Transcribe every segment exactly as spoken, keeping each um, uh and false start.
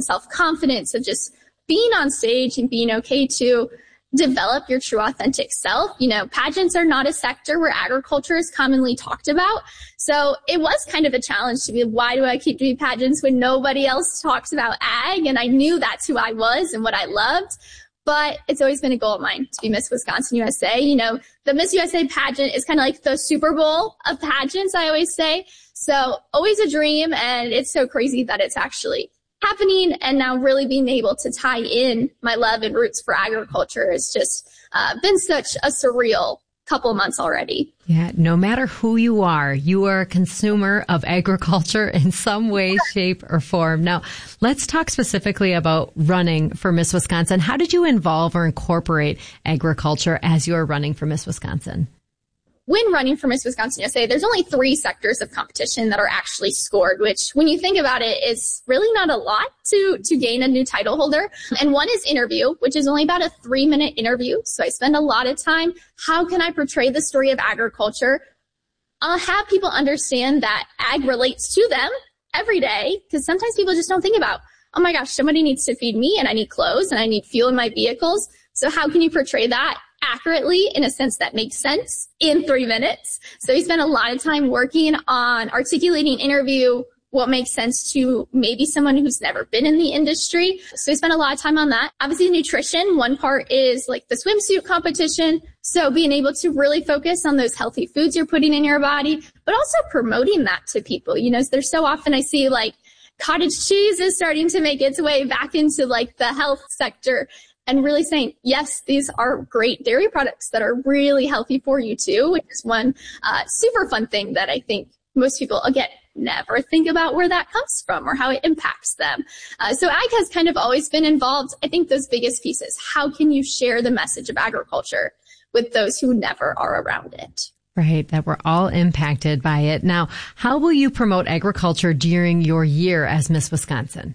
self-confidence of just being on stage and being okay to develop your true authentic self. You know, pageants are not a sector where agriculture is commonly talked about. So it was kind of a challenge to be, why do I keep doing pageants when nobody else talks about ag? And I knew that's who I was and what I loved. But it's always been a goal of mine to be Miss Wisconsin U S A. You know, the Miss U S A pageant is kind of like the Super Bowl of pageants, I always say. So always a dream. And it's so crazy that it's actually happening, and now really being able to tie in my love and roots for agriculture has just uh, been such a surreal couple months already. Yeah, no matter who you are, you are a consumer of agriculture in some way, shape, or form. Now, let's talk specifically about running for Miss Wisconsin. How did you involve or incorporate agriculture as you are running for Miss Wisconsin? When running for Miss Wisconsin U S A, there's only three sectors of competition that are actually scored, which when you think about it is really not a lot to, to gain a new title holder. And one is interview, which is only about a three minute interview. So I spend a lot of time. How can I portray the story of agriculture? I'll have people understand that ag relates to them every day, because sometimes people just don't think about, oh my gosh, somebody needs to feed me and I need clothes and I need fuel in my vehicles. So how can you portray that accurately in a sense that makes sense in three minutes? So we spent a lot of time working on articulating interview, what makes sense to maybe someone who's never been in the industry. So we spent a lot of time on that. Obviously nutrition, one part is like the swimsuit competition. So being able to really focus on those healthy foods you're putting in your body, but also promoting that to people. You know, there's so often I see like cottage cheese is starting to make its way back into like the health sector. And really saying, yes, these are great dairy products that are really healthy for you too, which is one uh, super fun thing that I think most people, again, never think about where that comes from or how it impacts them. Uh, so ag has kind of always been involved. I think those biggest pieces, how can you share the message of agriculture with those who never are around it? Right, that we're all impacted by it. Now, how will you promote agriculture during your year as Miss Wisconsin?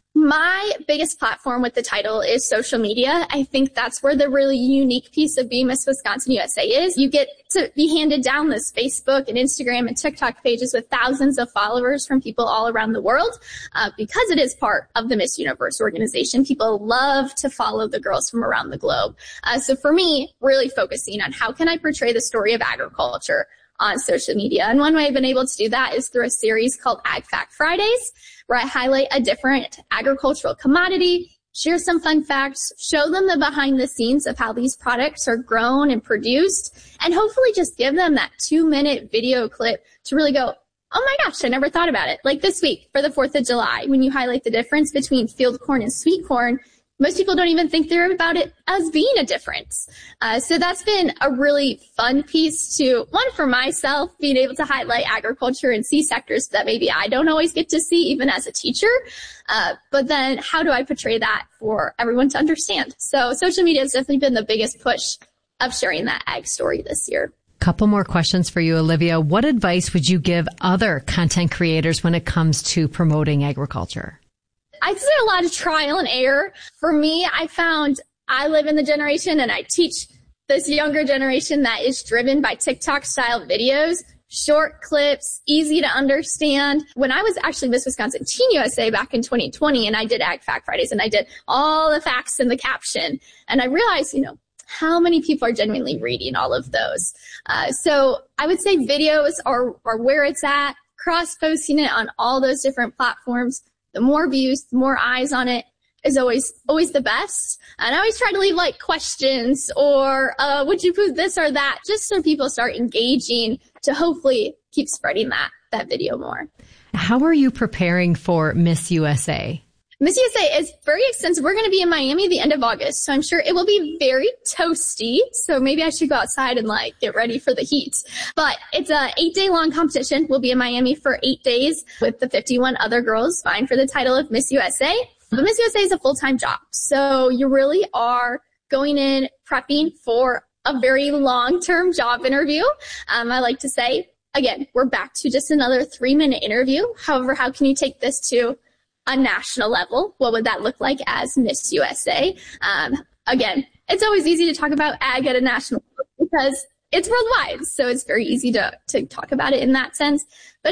My biggest platform with the title is social media. I think that's where the really unique piece of being Miss Wisconsin U S A is. You get to be handed down this Facebook and Instagram and TikTok pages with thousands of followers from people all around the world. Uh, because it is part of the Miss Universe organization, people love to follow the girls from around the globe. Uh, so for me, really focusing on how can I portray the story of agriculture on social media. And one way I've been able to do that is through a series called Ag Fact Fridays, where I highlight a different agricultural commodity, share some fun facts, show them the behind the scenes of how these products are grown and produced, and hopefully just give them that two minute video clip to really go, oh my gosh, I never thought about it. Like this week for the fourth of July, when you highlight the difference between field corn and sweet corn, most people don't even think they're about it as being a difference. Uh, so that's been a really fun piece to, one, for myself, being able to highlight agriculture and see sectors that maybe I don't always get to see, even as a teacher. Uh, but then how do I portray that for everyone to understand? So social media has definitely been the biggest push of sharing that ag story this year. Couple more questions for you, Olivia. What advice would you give other content creators when it comes to promoting agriculture? I'd say a lot of trial and error. For me, I found I live in the generation and I teach this younger generation that is driven by TikTok style videos, short clips, easy to understand. When I was actually Miss Wisconsin Teen U S A back in twenty twenty, and I did Ag Fact Fridays and I did all the facts in the caption, and I realized, you know, how many people are genuinely reading all of those. Uh, so I would say videos are, are where it's at, cross-posting it on all those different platforms. The more views, the more eyes on it is always, always the best. And I always try to leave like questions or, uh, would you put this or that, just so people start engaging to hopefully keep spreading that, that video more. How are you preparing for Miss U S A? Miss U S A is very extensive. We're going to be in Miami the end of August, so I'm sure it will be very toasty. So maybe I should go outside and like get ready for the heat. But it's a eight day long competition. We'll be in Miami for eight days with the fifty-one other girls vying for the title of Miss U S A. But Miss U S A is a full-time job. So you really are going in prepping for a very long-term job interview. Um, I like to say, again, we're back to just another three minute interview. However, how can you take this to a national level? What would that look like as Miss U S A? Um, again, it's always easy to talk about ag at a national level because it's worldwide. So it's very easy to, to talk about it in that sense. But again,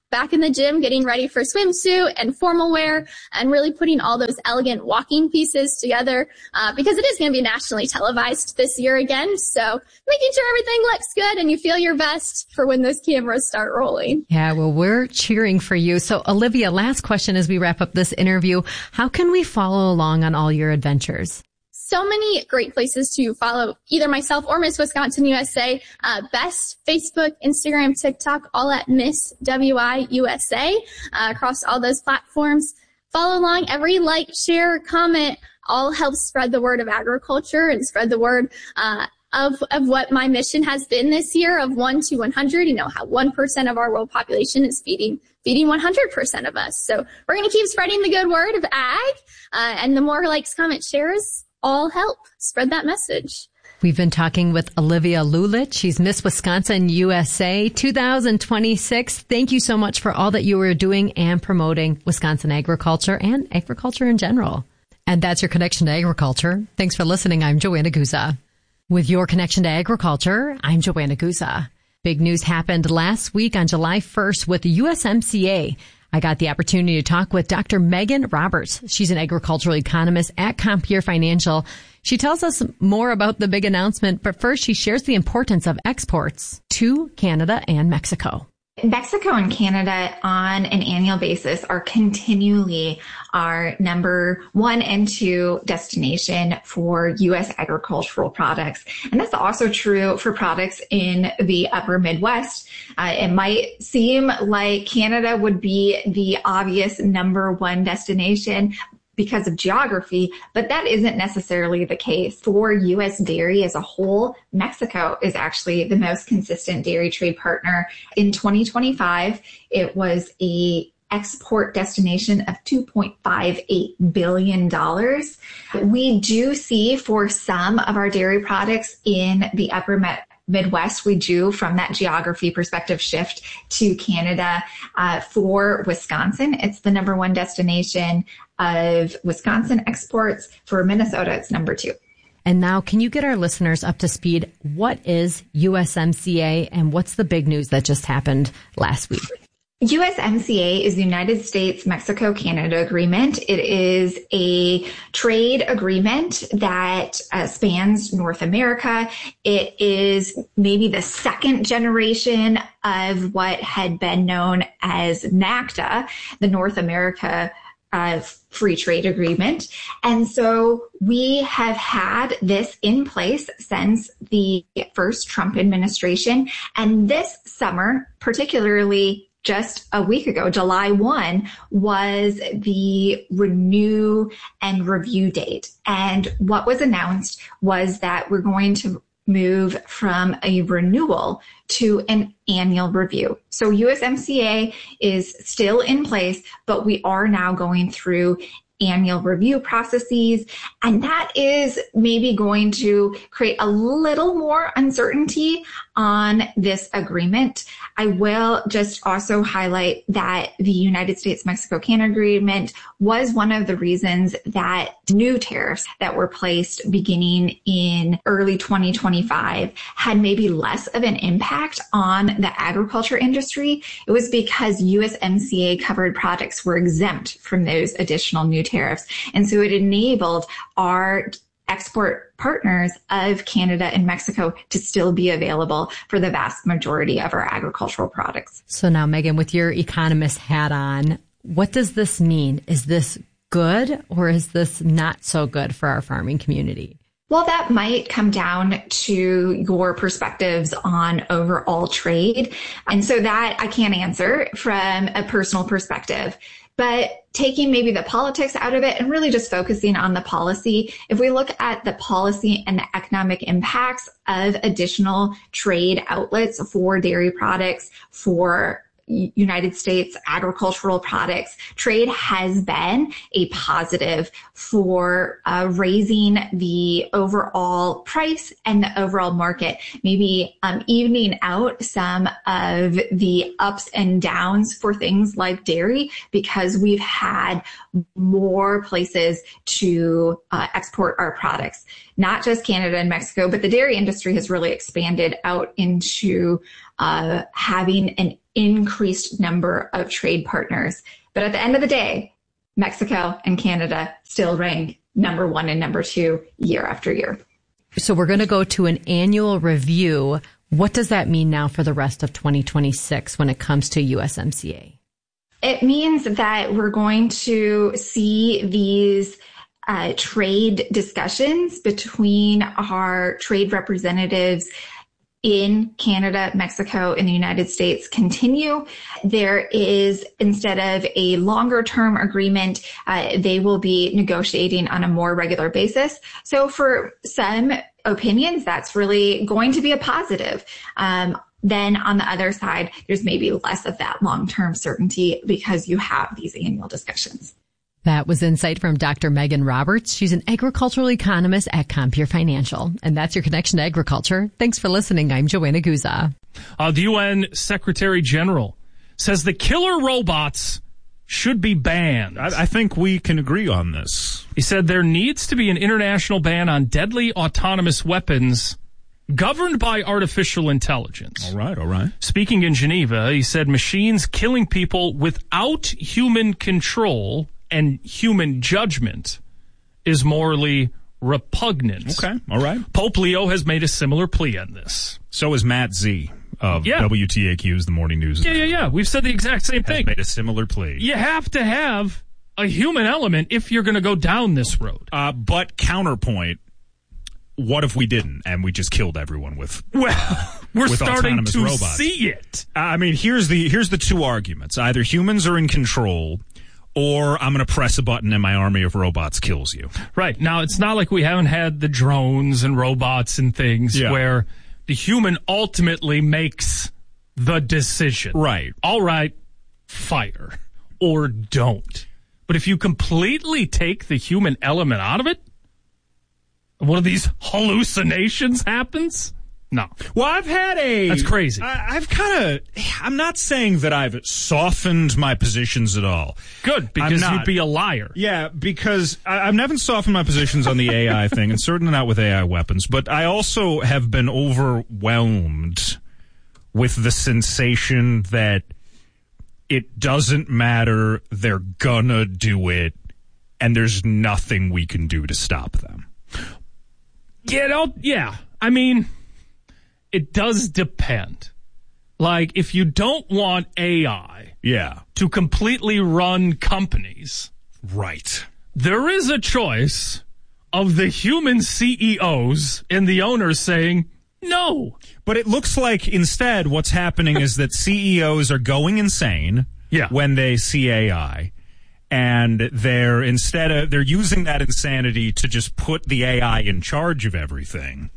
back in the gym, getting ready for swimsuit and formal wear, and really putting all those elegant walking pieces together, uh, because it is going to be nationally televised this year again. So making sure everything looks good and you feel your best for when those cameras start rolling. Yeah, well, we're cheering for you. So Olivia, last question as we wrap up this interview. How can we follow along on all your adventures? So many great places to follow either myself or Miss Wisconsin U S A. Uh, best Facebook, Instagram, TikTok, all at Miss W I U S A, uh, across all those platforms. Follow along. Every like, share, comment all helps spread the word of agriculture and spread the word, uh, of, of what my mission has been this year of one to one hundred, you know, how one percent of our world population is feeding, feeding one hundred percent of us. So we're going to keep spreading the good word of ag, uh, and the more likes, comments, shares, all help spread that message. We've been talking with Olivia Lulich. She's Miss Wisconsin U S A two thousand twenty-six. Thank you so much for all that you are doing and promoting Wisconsin agriculture and agriculture in general. And that's your Connection to Agriculture. Thanks for listening. I'm Joanna Guza. With your Connection to Agriculture, I'm Joanna Guza. Big news happened last week on July first with the U S M C A. I got the opportunity to talk with Doctor Megan Roberts. She's an agricultural economist at Compeer Financial. She tells us more about the big announcement, but first she shares the importance of exports to Canada and Mexico. Mexico and Canada on an annual basis are continually our number one and two destination for U S agricultural products. And that's also true for products in the upper Midwest. Uh, it might seem like Canada would be the obvious number one destination because of geography, but that isn't necessarily the case. For U S dairy as a whole, Mexico is actually the most consistent dairy trade partner. In twenty twenty-five, it was a export destination of two point five eight billion dollars. We do see for some of our dairy products in the upper Met Midwest, we do, from that geography perspective, shift to Canada. Uh, for Wisconsin, it's the number one destination of Wisconsin exports. For Minnesota, it's number two. And now, can you get our listeners up to speed? What is U S M C A and what's the big news that just happened last week? U S M C A is the United States-Mexico-Canada Agreement. It is a trade agreement that uh, spans North America. It is maybe the second generation of what had been known as NAFTA, the North America uh, Free Trade Agreement. And so we have had this in place since the first Trump administration. And this summer, particularly just a week ago, July first, was the renew and review date. And what was announced was that we're going to move from a renewal to an annual review. So U S M C A is still in place, but we are now going through annual review processes. And that is maybe going to create a little more uncertainty on this agreement. I will just also highlight that the United States-Mexico-Canada agreement was one of the reasons that new tariffs that were placed beginning in early twenty twenty-five had maybe less of an impact on the agriculture industry. It was because U S M C A covered products were exempt from those additional new tariffs. And so it enabled our export partners of Canada and Mexico to still be available for the vast majority of our agricultural products. So now, Megan, with your economist hat on, what does this mean? Is this good or is this not so good for our farming community? Well, that might come down to your perspectives on overall trade. And so that I can't answer from a personal perspective. But taking maybe the politics out of it and really just focusing on the policy, if we look at the policy and the economic impacts of additional trade outlets for dairy products, for United States agricultural products, trade has been a positive for uh, raising the overall price and the overall market, maybe um, evening out some of the ups and downs for things like dairy, because we've had more places to uh, export our products. Not just Canada and Mexico, but the dairy industry has really expanded out into uh, having an increased number of trade partners. But at the end of the day, Mexico and Canada still rank number one and number two year after year. So we're going to go to an annual review. What does that mean now for the rest of twenty twenty-six when it comes to U S M C A? It means that we're going to see these uh, trade discussions between our trade representatives in Canada, Mexico, and the United States continue. There is, instead of a longer term agreement, uh, they will be negotiating on a more regular basis. So for some opinions, that's really going to be a positive. Um, then on the other side, there's maybe less of that long-term certainty because you have these annual discussions. That was insight from Doctor Megan Roberts. She's an agricultural economist at Compeer Financial. And that's your connection to agriculture. Thanks for listening. I'm Joanna Guza. Uh, the U N Secretary General says the killer robots should be banned. I, I think we can agree on this. He said there needs to be an international ban on deadly autonomous weapons governed by artificial intelligence. All right, all right. Speaking in Geneva, he said machines killing people without human control and human judgment is morally repugnant. Okay, all right. Pope Leo has made a similar plea on this. So is Matt Z of yeah. W T A Q's The Morning News. Yeah, yeah, yeah. We've said the exact same has thing. Made a similar plea. You have to have a human element if you're going to go down this road. Uh, but counterpoint, what if we didn't and we just killed everyone with well uh, we're with starting to robots? See it. I mean, here's the here's the two arguments. Either humans are in control, or I'm going to press a button and my army of robots kills you. Right. Now, it's not like we haven't had the drones and robots and things yeah. where the human ultimately makes the decision. Right. All right, fire or don't. But if you completely take the human element out of it, one of these hallucinations happens? No. Well, I've had a... That's crazy. I, I've kind of... I'm not saying that I've softened my positions at all. Good, because you'd be a liar. Yeah, because I, I've never softened my positions on the A I thing, and certainly not with A I weapons, but I also have been overwhelmed with the sensation that it doesn't matter, they're gonna do it, and there's nothing we can do to stop them. You know, yeah. I mean, it does depend. Like, if you don't want A I yeah. to completely run companies, right, there is a choice of the human C E Os and the owners saying no. But it looks like instead what's happening is that C E Os are going insane yeah. when they see A I. And they're instead of they're using that insanity to just put the A I in charge of everything.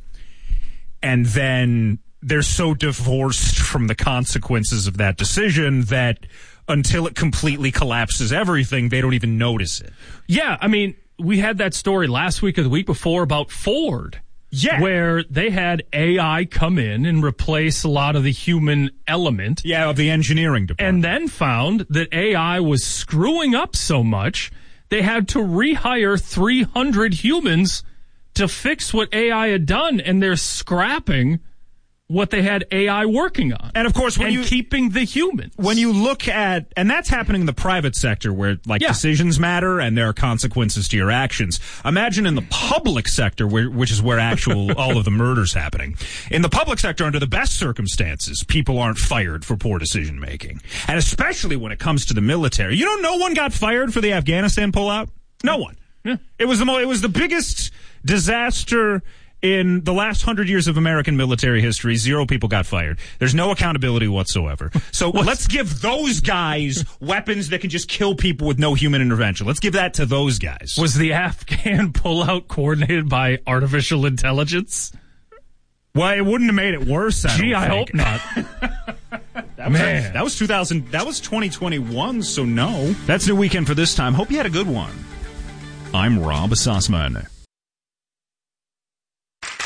And then they're so divorced from the consequences of that decision that until it completely collapses everything, they don't even notice it. Yeah, I mean, we had that story last week or the week before about Ford. Yeah. Where they had A I come in and replace a lot of the human element. Yeah, of the engineering department. And then found that A I was screwing up so much, they had to rehire three hundred humans to fix what A I had done, and they're scrapping what they had A I working on. And of course, when and you keeping the humans. When you look at, and that's happening in the private sector where like yeah. decisions matter and there are consequences to your actions. Imagine in the public sector, where, which is where actual all of the murder's happening. In the public sector, under the best circumstances, people aren't fired for poor decision making, and especially when it comes to the military. You know, no one got fired for the Afghanistan pullout. No one. Yeah. It was the mo- It was the biggest disaster in the last hundred years of American military history. Zero people got fired. There's no accountability whatsoever. So let's give those guys weapons that can just kill people with no human intervention. Let's give that to those guys. Was the Afghan pullout coordinated by artificial intelligence? Well, it wouldn't have made it worse. I Gee, don't I think. hope not. that was, Man. That was two thousand. That was twenty twenty-one, so no. That's New Weekend for this time. Hope you had a good one. I'm Rob Sussman.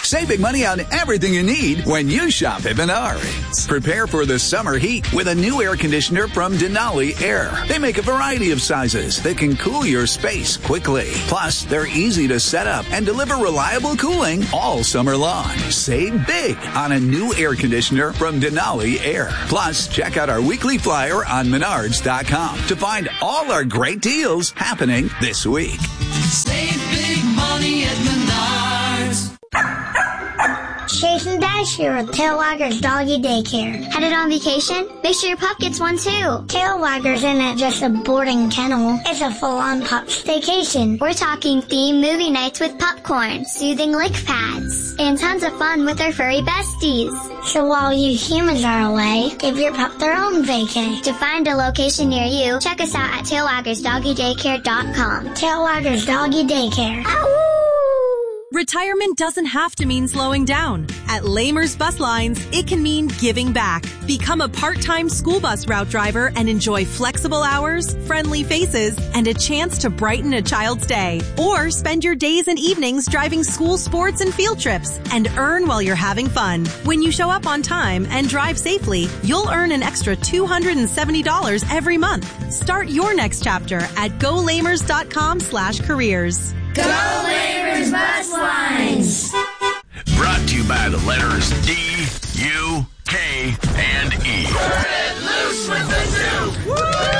Save big money on everything you need when you shop at Menards. Prepare for the summer heat with a new air conditioner from Denali Air. They make a variety of sizes that can cool your space quickly. Plus, they're easy to set up and deliver reliable cooling all summer long. Save big on a new air conditioner from Denali Air. Plus, check out our weekly flyer on menards dot com to find all our great deals happening this week. Save big money at Menards. Chase and Dash here with Tail Waggers Doggy Daycare. Headed on vacation? Make sure your pup gets one too. Tail Waggers isn't just a boarding kennel. It's a full-on pup staycation. We're talking themed movie nights with popcorn, soothing lick pads, and tons of fun with our furry besties. So while you humans are away, give your pup their own vacay. To find a location near you, check us out at tail waggers doggy daycare dot com. Tail Waggers Doggy Daycare. Ow! Retirement doesn't have to mean slowing down. At Lamers Bus Lines, it can mean giving back. Become a part-time school bus route driver and enjoy flexible hours, friendly faces, and a chance to brighten a child's day. Or spend your days and evenings driving school sports and field trips and earn while you're having fun. When you show up on time and drive safely, you'll earn an extra two hundred seventy dollars every month. Start your next chapter at go lamers dot com slash careers. Go Lamers Bus Lines! Brought to you by the letters D, U, K, and